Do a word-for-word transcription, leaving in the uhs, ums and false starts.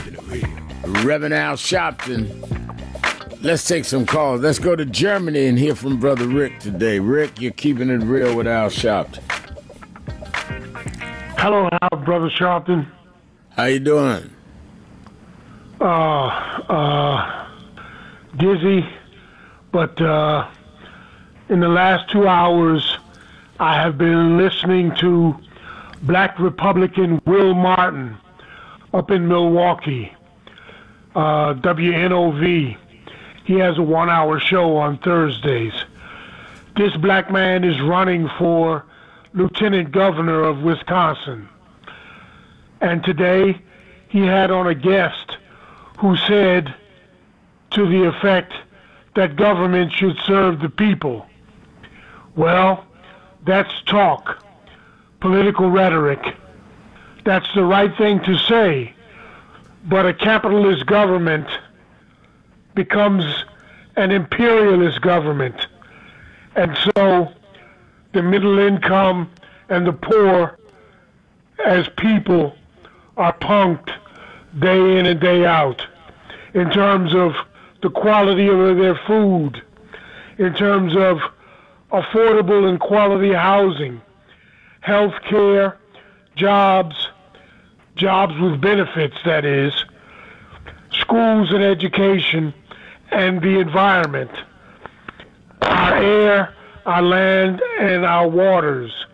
keeping it real. Reverend Al Sharpton. Let's take some calls. Let's go to Germany and hear from Brother Rick today. Rick, you're keeping it real with Al Sharpton. Hello, Al, Brother Sharpton. How you doing? Uh, uh, dizzy, but uh, in the last two hours, I have been listening to Black Republican Will Martin up in Milwaukee, uh, W N O V. He has a one-hour show on Thursdays. This black man is running for Lieutenant Governor of Wisconsin. And today, he had on a guest who said to the effect that government should serve the people. Well, that's talk, political rhetoric. That's the right thing to say, but a capitalist government becomes an imperialist government. And so the middle income and the poor as people are punked day in and day out in terms of the quality of their food, in terms of affordable and quality housing, health care, jobs, jobs with benefits, that is, schools and education, and the environment, our air, our land, and our waters.